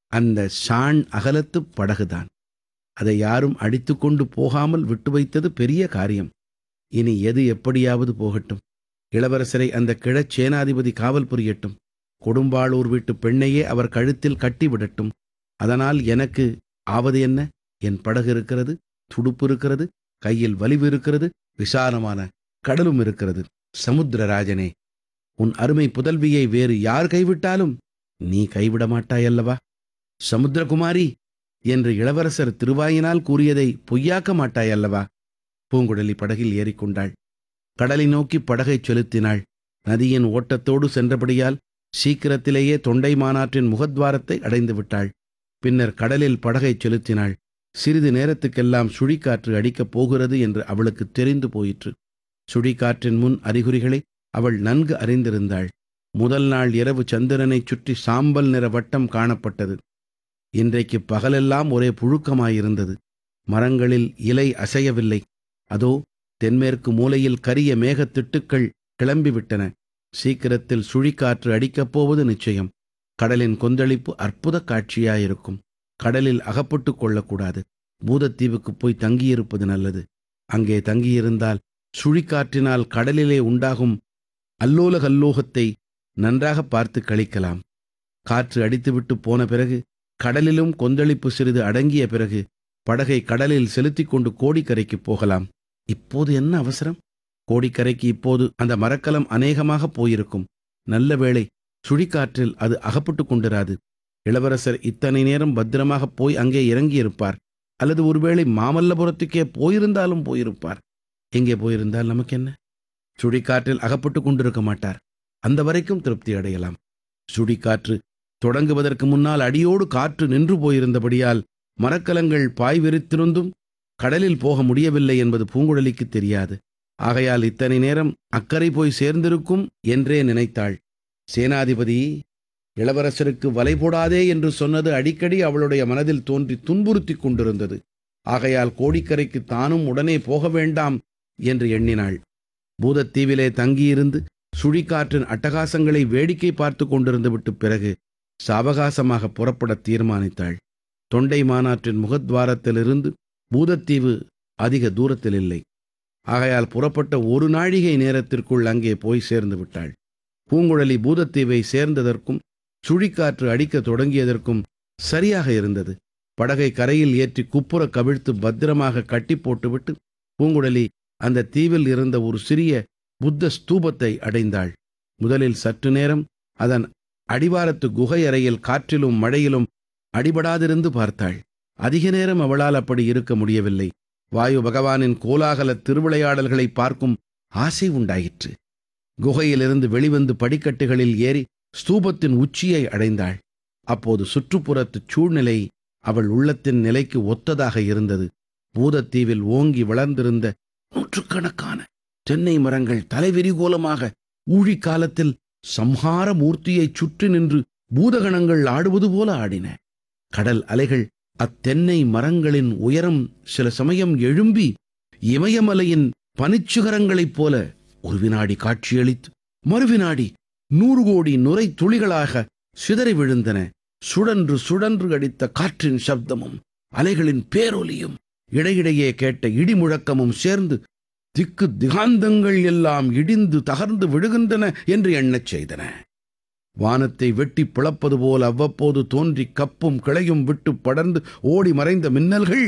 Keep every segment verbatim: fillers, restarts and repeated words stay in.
அந்த சாண் அகலத்து படகுதான். அதை யாரும் அடித்துக்கொண்டு போகாமல் விட்டு வைத்தது பெரிய காரியம். இனி எது எப்படியாவது போகட்டும். இளவரசரை அந்த கிழச் சேனாதிபதி காவல் புரியட்டும். கொடும்பாளூர் வீட்டு பெண்ணையே அவர் கழுத்தில் கட்டிவிடட்டும். அதனால் எனக்கு ஆவது என்ன? என் படகு இருக்கிறது, துடுப்பு இருக்கிறது, கையில் வலிவு இருக்கிறது, விசாலமான கடலும் இருக்கிறது. சமுத்திரராஜனே, உன் அருமை புதல்வியை வேறு யார் கைவிட்டாலும் நீ கைவிட மாட்டாயல்லவா? சமுத்திரகுமாரி என்று இளவரசர் திருவாயினால் கூறியதை பொய்யாக்க மாட்டாயல்லவா? பூங்குழலி படகில் ஏறிக்கொண்டாள். கடலை நோக்கி படகைச் செலுத்தினாள். நதியின் ஓட்டத்தோடு சென்றபடியால் சீக்கிரத்திலேயே தொண்டை மாநாட்டின் முகத்வாரத்தை அடைந்து விட்டாள். பின்னர் கடலில் படகைச் செலுத்தினாள். சிறிது நேரத்துக்கெல்லாம் சுழிக்காற்று அடிக்கப் போகிறது என்று அவளுக்கு தெரிந்து போயிற்று. சுழிக்காற்றின் முன் அறிகுறிகளை அவள் நன்கு அறிந்திருந்தாள். முதல் நாள் இரவு சந்திரனைச் சுற்றி சாம்பல் நிற வட்டம் காணப்பட்டது. இன்றைக்கு பகலெல்லாம் ஒரே புழுக்கமாயிருந்தது. மரங்களில் இலை அசையவில்லை. அதோ தென்மேற்கு மூலையில் கரிய மேகத்திட்டுக்கள் கிளம்பிவிட்டன. சீக்கிரத்தில் சுழிக்காற்று அடிக்கப் போவது நிச்சயம். கடலின் கொந்தளிப்பு அற்புத காட்சியாயிருக்கும். கடலில் அகப்பட்டு கொள்ளக்கூடாது. பூதத்தீவுக்கு போய் தங்கியிருப்பது நல்லது. அங்கே தங்கியிருந்தால் சுழிக்காற்றினால் கடலிலே உண்டாகும் அல்லோல கல்லோகத்தை நன்றாக பார்த்து கழிக்கலாம். காற்று அடித்துவிட்டு போன பிறகு, கடலிலும் கொந்தளிப்பு சிறிது அடங்கிய பிறகு படகை கடலில் செலுத்திக் கொண்டு கோடிக்கரைக்கு போகலாம். இப்போது என்ன அவசரம்? கோடிக்கரைக்கு இப்போது அந்த மரக்கலம் அநேகமாக போயிருக்கும். நல்ல வேளை, சுழிக்காற்றில் அது அகப்பட்டு கொண்டிராது. இளவரசர் இத்தனை நேரம் பத்திரமாக போய் அங்கே இறங்கியிருப்பார். அல்லது ஒருவேளை மாமல்லபுரத்துக்கே போயிருந்தாலும் போயிருப்பார். எங்கே போயிருந்தால் நமக்கு என்ன? சுழிக்காற்றில் அகப்பட்டு கொண்டிருக்க மாட்டார். அந்த வரைக்கும் திருப்தி அடையலாம். சுழிக்காற்று தொடங்குவதற்கு முன்னால் அடியோடு காற்று நின்று போயிருந்தபடியால் மரக்கலங்கள் பாய் விரித்திருந்தும் கடலில் போக முடியவில்லை என்பது பூங்குழலிக்கு தெரியாது. ஆகையால் இத்தனை நேரம் அக்கறை போய் சேர்ந்திருக்கும் என்றே நினைத்தாள். சேனாதிபதி இளவரசருக்கு வலை போடாதே என்று சொன்னது அடிக்கடி அவளுடைய மனதில் தோன்றி துன்புறுத்தி கொண்டிருந்தது. ஆகையால் கோடிக்கரைக்கு தானும் உடனே போக வேண்டாம் என்று எண்ணினாள். பூதத்தீவிலே தங்கியிருந்து சுழிக்காற்றின் அட்டகாசங்களை வேடிக்கை பார்த்து கொண்டிருந்து விட்டு பிறகு சாவகாசமாக புறப்பட தீர்மானித்தாள். தொண்டை மாநாட்டின் முகத்வாரத்திலிருந்து பூதத்தீவு அதிக தூரத்தில் இல்லை. ஆகையால் புறப்பட்ட ஒரு நாழிகை நேரத்திற்குள் அங்கே போய் சேர்ந்து விட்டாள். பூங்குழலி பூதத்தீவை சேர்ந்ததற்கும் சுழிக்காற்று அடிக்க தொடங்கியதற்கும் சரியாக இருந்தது. படகை கரையில் ஏற்றி குப்புற கவிழ்த்து பத்திரமாக கட்டி போட்டுவிட்டு பூங்குழலி அந்த தீவில் இருந்த ஒரு சிறிய புத்த ஸ்தூபத்தை அடைந்தாள். முதலில் சற்று நேரம் அதன் அடிவாரத்து குகை அறையில் காற்றிலும் மழையிலும் அடிபடாதிருந்து பார்த்தாள். அதிக நேரம் அவளால் அப்படி இருக்க முடியவில்லை. வாயு பகவானின் கோலாகல திருவிளையாடல்களை பார்க்கும் ஆசை உண்டாயிற்று. குகையிலிருந்து வெளிவந்து படிக்கட்டுகளில் ஏறி ஸ்தூபத்தின் உச்சியை அடைந்தாள். அப்போது சுற்றுப்புறத்து சூழ்நிலை அவள் உள்ளத்தின் நிலைக்கு ஒத்ததாக இருந்தது. பூதத்தீவில் ஓங்கி வளர்ந்திருந்த நூற்றுக்கணக்கான தென்னை மரங்கள் தலைவிரிகோலமாக ஊழிக்காலத்தில் சம்ஹார மூர்த்தியைச் சுற்றி நின்று பூதகணங்கள் ஆடுவது போல ஆடின. கடல் அலைகள் அத்தென்னை மரங்களின் உயரம் சில சமயம் எழும்பி இமயமலையின் பனிச்சுகரங்களைப் போல ஒரு வினாடி காட்சியளித்து மறுவினாடி நூறு கோடி நுரை துளிகளாக சிதறி விழுந்தன. சுழன்று சுழன்று அடித்த காற்றின் சப்தமும் அலைகளின் பேரொலியும் இடையிடையே கேட்ட இடிமுழக்கமும் சேர்ந்து திக்கு திகாந்தங்கள் எல்லாம் இடிந்து தகர்ந்து விழுகின்றன என்று எண்ணச் செய்தன. வானத்தை வெட்டி பிளப்பது போல் அவ்வப்போது தோன்றி கப்பும் கிளையும் விட்டு படர்ந்து ஓடி மறைந்த மின்னல்கள்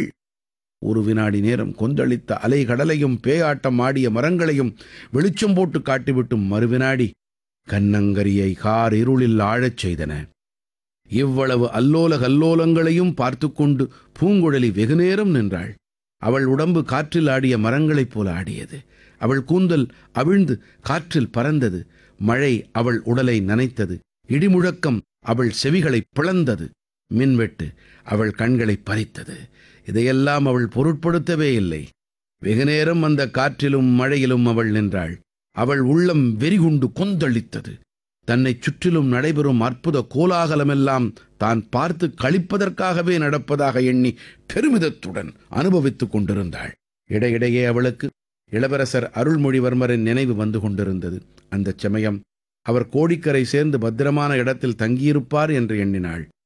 ஒரு வினாடி நேரம் கொந்தளித்த அலை கடலையும் பேயாட்டம் ஆடிய மரங்களையும் வெளிச்சம் போட்டு காட்டிவிட்டு மறுவினாடி கன்னங்கரியை கார் இருளில் ஆழச் செய்தன. இவ்வளவு அல்லோல கல்லோலங்களையும் பார்த்து கொண்டு பூங்குழலி வெகுநேரம் நின்றாள். அவள் உடம்பு காற்றில் ஆடிய மரங்களைப் போல ஆடியது. அவள் கூந்தல் அவிழ்ந்து காற்றில் பறந்தது. மழை அவள் உடலை நனைத்தது. இடிமுழக்கம் அவள் செவிகளை பிளந்தது. மின்வெட்டு அவள் கண்களை பறித்தது. இதையெல்லாம் அவள் பொருட்படுத்தவே இல்லை. வெகுநேரம் அந்த காற்றிலும் மழையிலும் அவள் நின்றாள். அவள் உள்ளம் வெறிகுண்டு கொந்தளித்தது. தன்னை சுற்றிலும் நடைபெறும் அற்புத கோலாகலமெல்லாம் தான் பார்த்து களிப்பதற்காகவே நடப்பதாக எண்ணி பெருமிதத்துடன் அனுபவித்துக் கொண்டிருந்தாள். இடையிடையே அவளுக்கு இளவரசர் அருள்மொழிவர்மரின் நினைவு வந்து கொண்டிருந்தது. அந்தச் சமயம் அவர் கோடிக்கரை சேர்ந்து பத்திரமான இடத்தில் தங்கியிருப்பார் என்று எண்ணினாள்.